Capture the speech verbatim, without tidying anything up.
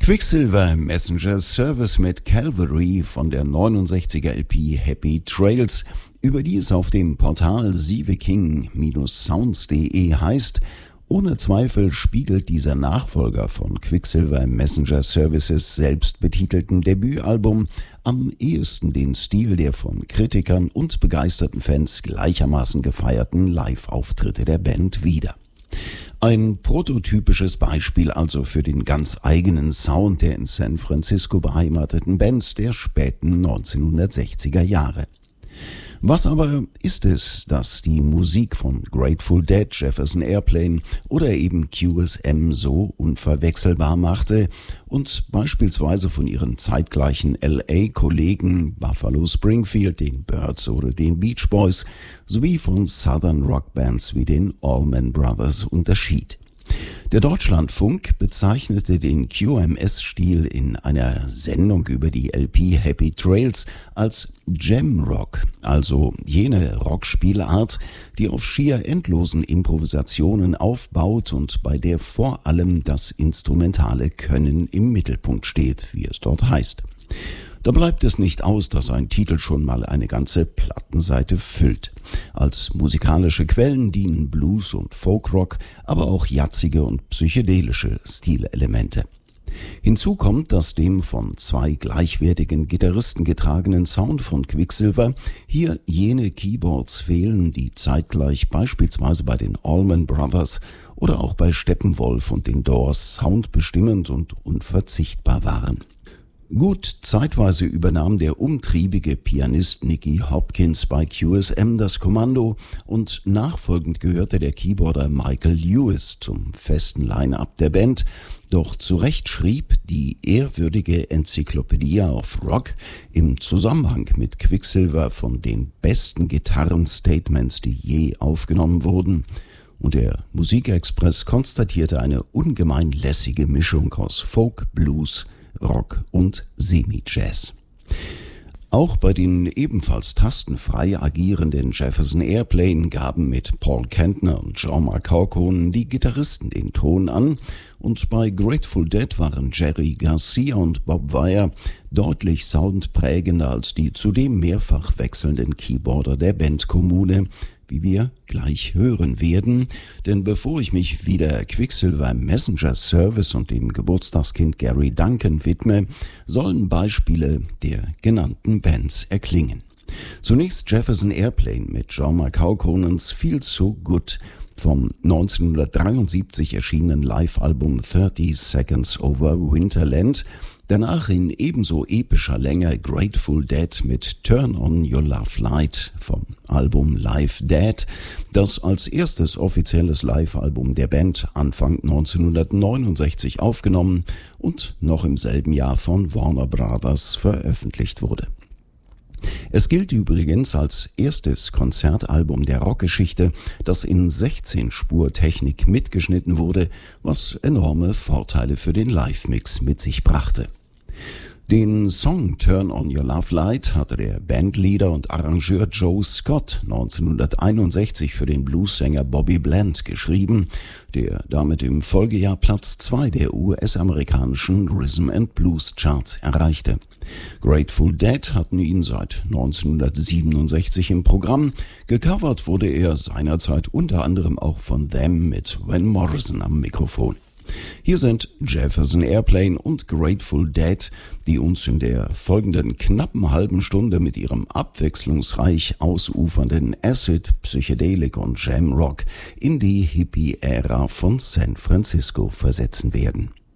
Quicksilver Messenger Service mit Calvary von der neunundsechziger L P Happy Trails, über die es auf dem Portal sieveking Sounds punkt de heißt. Ohne Zweifel spiegelt dieser Nachfolger von Quicksilver Messenger Services selbst betitelten Debütalbum am ehesten den Stil der von Kritikern und begeisterten Fans gleichermaßen gefeierten Live-Auftritte der Band wider. Ein prototypisches Beispiel also für den ganz eigenen Sound der in San Francisco beheimateten Bands der späten neunzehnhundertsechziger Jahre. Was aber ist es, das die Musik von Grateful Dead, Jefferson Airplane oder eben Q S M so unverwechselbar machte und beispielsweise von ihren zeitgleichen L A-Kollegen Buffalo Springfield, den Byrds oder den Beach Boys sowie von Southern Rockbands wie den Allman Brothers unterschied? Der Deutschlandfunk bezeichnete den Q M S-Stil in einer Sendung über die L P Happy Trails als Jam-Rock, also jene Rockspielart, die auf schier endlosen Improvisationen aufbaut und bei der vor allem das instrumentale Können im Mittelpunkt steht, wie es dort heißt. Da bleibt es nicht aus, dass ein Titel schon mal eine ganze Plattenseite füllt. Als musikalische Quellen dienen Blues und Folkrock, aber auch jazzige und psychedelische Stilelemente. Hinzu kommt, dass dem von zwei gleichwertigen Gitarristen getragenen Sound von Quicksilver hier jene Keyboards fehlen, die zeitgleich beispielsweise bei den Allman Brothers oder auch bei Steppenwolf und den Doors soundbestimmend und unverzichtbar waren. Gut, zeitweise übernahm der umtriebige Pianist Nicky Hopkins bei Q S M das Kommando und nachfolgend gehörte der Keyboarder Michael Lewis zum festen Line-Up der Band, doch zu Recht schrieb die ehrwürdige Encyclopedia of Rock im Zusammenhang mit Quicksilver von den besten Gitarrenstatements, die je aufgenommen wurden. Und der Musikexpress konstatierte eine ungemein lässige Mischung aus Folk, Blues, Rock und Semi-Jazz. Auch bei den ebenfalls tastenfrei agierenden Jefferson Airplane gaben mit Paul Kantner und John McCaughon die Gitarristen den Ton an und bei Grateful Dead waren Jerry Garcia und Bob Weir deutlich soundprägender als die zudem mehrfach wechselnden Keyboarder der Bandkommune, wie wir gleich hören werden, denn bevor ich mich wieder Quicksilver Messenger Service und dem Geburtstagskind Gary Duncan widme, sollen Beispiele der genannten Bands erklingen. Zunächst Jefferson Airplane mit John McCaughonens Feel So Good vom neunzehnhundertdreiundsiebzig erschienenen Live-Album thirty Seconds Over Winterland, danach in ebenso epischer Länge Grateful Dead mit Turn On Your Love Light vom Album Live Dead, das als erstes offizielles Live-Album der Band Anfang neunzehnhundertneunundsechzig aufgenommen und noch im selben Jahr von Warner Brothers veröffentlicht wurde. Es gilt übrigens als erstes Konzertalbum der Rockgeschichte, das in sechzehn-Spur-Technik mitgeschnitten wurde, was enorme Vorteile für den Live-Mix mit sich brachte. Den Song Turn On Your Love Light hatte der Bandleader und Arrangeur Joe Scott neunzehnhunderteinundsechzig für den Bluessänger Bobby Bland geschrieben, der damit im Folgejahr Platz zwei der U S-amerikanischen Rhythm and Blues Charts erreichte. Grateful Dead hatten ihn seit neunzehnhundertsiebenundsechzig im Programm, gecovert wurde er seinerzeit unter anderem auch von Them mit Van Morrison am Mikrofon. Hier sind Jefferson Airplane und Grateful Dead, die uns in der folgenden knappen halben Stunde mit ihrem abwechslungsreich ausufernden Acid, Psychedelik und Jam Rock in die Hippie-Ära von San Francisco versetzen werden.